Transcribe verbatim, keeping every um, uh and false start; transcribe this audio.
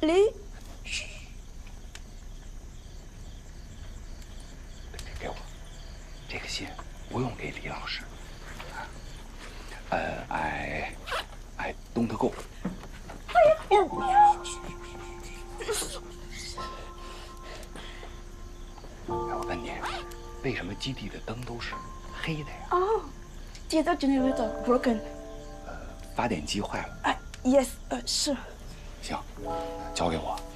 李。 给我，这个信不用给李老师。呃，I I don't go。哎呀！哎，我问你，为什么基地的灯都是黑的呀？ 哦，diesel generator broken。 呃，发电机坏了。 哎 ，yes，呃，是。 行，交给我。